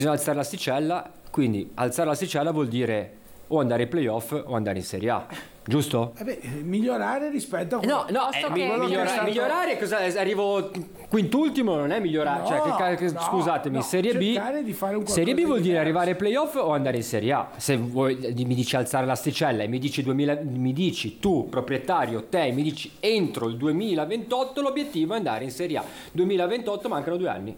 bisogna alzare l'asticella, quindi alzare l'asticella vuol dire o andare ai playoff o andare in Serie A, giusto? Migliorare rispetto a quello. Migliorare cosa? Arrivo quintultimo, non è migliorare, scusatemi, Serie B. Di fare un Serie B vuol dire diverso. arrivare ai playoff o andare in Serie A. Se vuoi, mi dici alzare l'asticella e mi dici tu proprietario, mi dici entro il 2028 l'obiettivo è andare in Serie A. 2028 mancano 2 anni.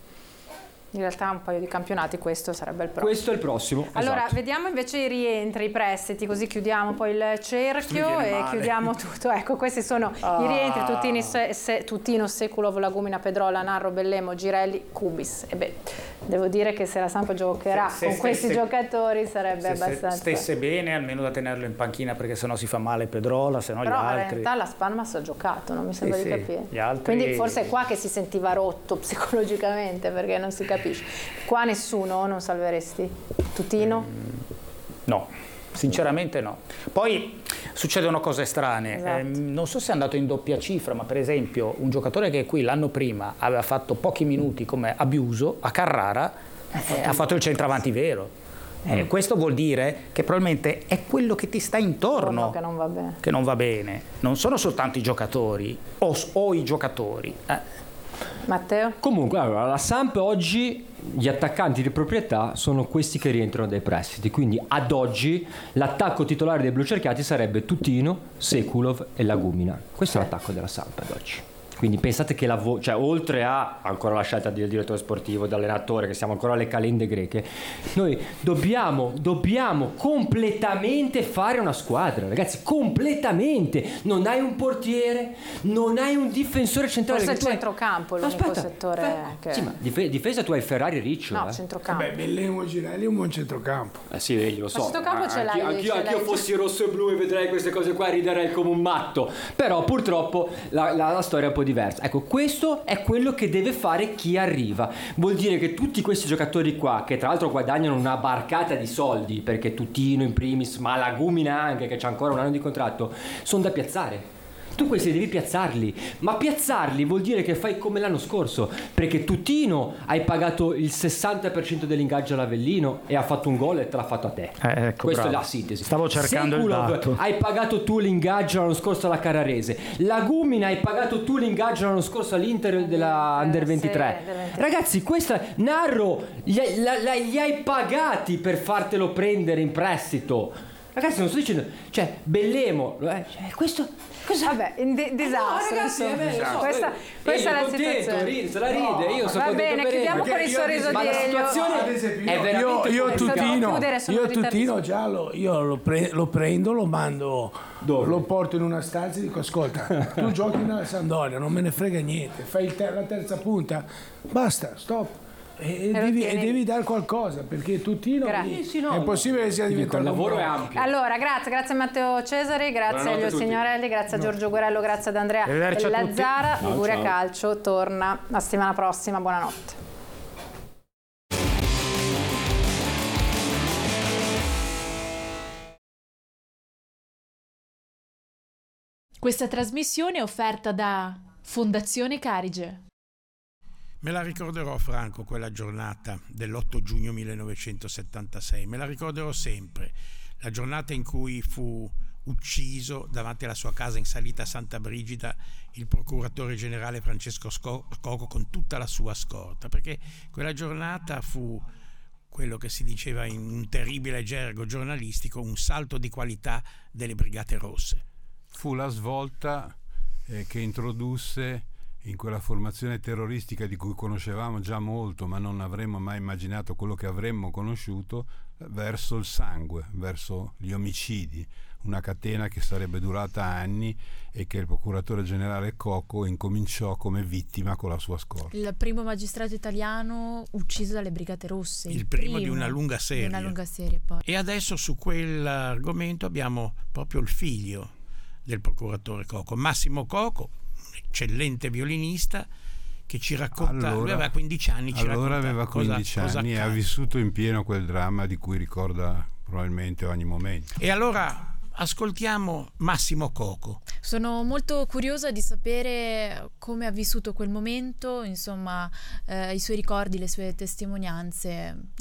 In realtà un paio di campionati, questo sarebbe il prossimo. Questo è il prossimo. Allora, esatto. Vediamo invece i rientri, i prestiti, così chiudiamo poi il cerchio e chiudiamo tutto. Ecco, questi sono i rientri: Tutino, Sekulov, Lagumina, Pedrola, Narro, Bellemo, Girelli, Kubis. E devo dire che se la Samp giocherà con questi giocatori sarebbe abbastanza... Stesse bene, almeno da tenerlo in panchina, perché sennò si fa male Pedrola, sennò però gli in altri. realtà la Spanmas ha giocato, non mi sembra di capire. Gli altri... Quindi forse è qua che si sentiva rotto psicologicamente, perché non si capisce. Qua nessuno non salveresti? Tutino? No, sinceramente no. Poi succedono cose strane. Esatto. Non so se è andato in doppia cifra, ma per esempio un giocatore che qui l'anno prima aveva fatto pochi minuti come Abiuso a Carrara ha fatto il centravanti vero. Questo vuol dire che probabilmente è quello che ti sta intorno che non va bene. Che non va bene. Non sono soltanto i giocatori o i giocatori. Matteo? Comunque, allora, la Samp oggi, gli attaccanti di proprietà sono questi che rientrano dai prestiti, quindi ad oggi l'attacco titolare dei blucerchiati sarebbe Tutino, Sekulov e Lagumina. Questo è l'attacco della Samp ad oggi. Quindi pensate che oltre a ancora la scelta del direttore sportivo, dell'allenatore, che siamo ancora alle calende greche, noi dobbiamo completamente fare una squadra, ragazzi, completamente. Non hai un portiere, non hai un difensore centrale. Forse il centrocampo è l'unico settore che... Sì, ma difesa tu hai Ferrari Riccio. No, centrocampo. Bellemo, Girelli è un buon centrocampo. Sì, vedi, lo so. Ma centrocampo ce l'hai. Anch'io fossi rosso e blu e vedrei queste cose qua, riderei come un matto. Però purtroppo la storia è un po' diversa. Ecco, questo è quello che deve fare chi arriva. Vuol dire che tutti questi giocatori qua, che tra l'altro guadagnano una barcata di soldi, perché Tutino in primis, ma Lagumina anche, che c'ha ancora un anno di contratto, sono da piazzare. Tu questi devi piazzarli, ma piazzarli vuol dire che fai come l'anno scorso, perché Tutino hai pagato il 60% dell'ingaggio all'Avellino e ha fatto un gol e te l'ha fatto a te. Ecco, questa bravo. è la sintesi. Stavo cercando Sekulov, il dato. hai pagato tu l'ingaggio l'anno scorso alla Carrarese. Lagumina hai pagato tu l'ingaggio l'anno scorso all'Inter della Under 23. Ragazzi, questa Narro li hai pagati per fartelo prendere in prestito. Ragazzi, non sto dicendo, Bellemo, questo Vabbè, disastro, ragazzi, insomma. Questa è la situazione. Se la ride, io sono Va contento bene, per chiudiamo Elio. con il sorriso di Ma la Elio. situazione è veramente Io Tutino già lo prendo, lo mando, lo porto in una stanza e dico: ascolta, tu giochi nella Sampdoria, non me ne frega niente, fai la terza punta, basta, stop. E devi dare qualcosa, perché Tutino è impossibile che sia diventato il lavoro è ampio. Allora, grazie a Matteo Cesari, grazie a Elio Signorelli, grazie a Giorgio Guerello, grazie ad Andrea Lazzara. Liguria Calcio torna la settimana prossima, buonanotte. Questa trasmissione è offerta da Fondazione Carige. Me la ricorderò, Franco, quella giornata dell'8 giugno 1976, me la ricorderò sempre, la giornata in cui fu ucciso davanti alla sua casa in salita a Santa Brigida il procuratore generale Francesco Scocco con tutta la sua scorta, perché quella giornata fu quello che si diceva in un terribile gergo giornalistico, un salto di qualità delle Brigate Rosse. Fu la svolta che introdusse in quella formazione terroristica di cui conoscevamo già molto, ma non avremmo mai immaginato quello che avremmo conosciuto, verso il sangue, verso gli omicidi, una catena che sarebbe durata anni e che il procuratore generale Cocco incominciò come vittima con la sua scorta. Il primo magistrato italiano ucciso dalle Brigate Rosse. Il primo di una lunga serie. Poi. E adesso su quell'argomento abbiamo proprio il figlio del procuratore Cocco, Massimo Cocco, eccellente violinista, che ci racconta, lui aveva 15 anni, aveva 15 anni e ha vissuto in pieno quel dramma di cui ricorda probabilmente ogni momento. E allora ascoltiamo Massimo Coco. Sono molto curiosa di sapere come ha vissuto quel momento, insomma, i suoi ricordi, le sue testimonianze.